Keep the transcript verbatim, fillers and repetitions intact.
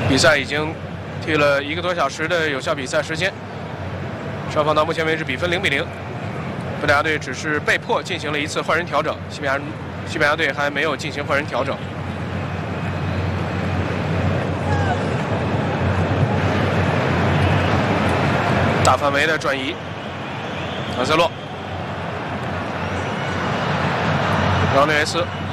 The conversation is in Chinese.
比赛已经踢了一个多小时的有效比赛时间，双方到目前为止比分零比零。葡萄牙队只是被迫进行了一次换人调整，西班牙西班牙队还没有进行换人调整。大范围的转移，卡塞洛，饶内维斯。